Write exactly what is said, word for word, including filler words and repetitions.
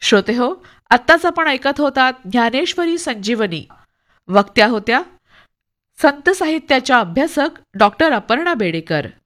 श्रोते हो, आत्ताच आपण ऐकत होतात ज्ञानेश्वरी संजीवनी. वक्त्या होत्या संत साहित्याच्या अभ्यासक डॉक्टर अपर्णा बेडेकर.